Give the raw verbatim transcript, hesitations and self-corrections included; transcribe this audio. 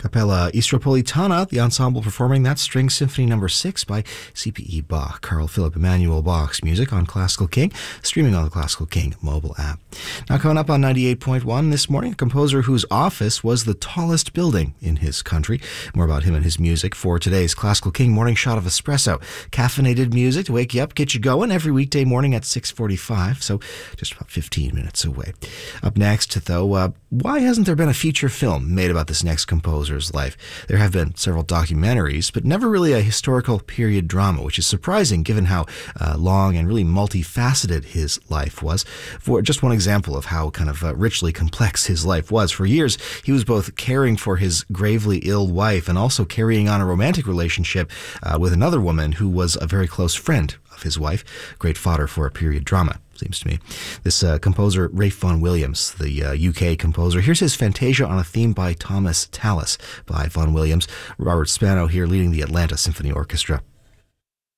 Capella Istropolitana, the ensemble performing that String Symphony number six by C P E Bach, Carl Philipp Emanuel Bach's music on Classical King, streaming on the Classical King mobile app. Now coming up on ninety-eight point one this morning, a composer whose office was the tallest building in his country. More about him and his music for today's Classical King Morning Shot of Espresso. Caffeinated music to wake you up, get you going every weekday morning at six forty-five, so just about fifteen minutes away. Up next, though, uh, why hasn't there been a feature film made about this next composer's life? There have been several documentaries, but never really a historical period drama, which is surprising given how uh, long and really multifaceted his life was. For just one example of how kind of uh, richly complex his life was, for years he was both caring for his gravely ill wife and also carrying on a romantic relationship uh, with another woman who was a very close friend of his wife. Great fodder for a period drama, seems to me. This uh, composer, Ralph Vaughan Williams, the uh, U K composer. Here's his Fantasia on a theme by Thomas Tallis by Vaughan Williams. Robert Spano here leading the Atlanta Symphony Orchestra.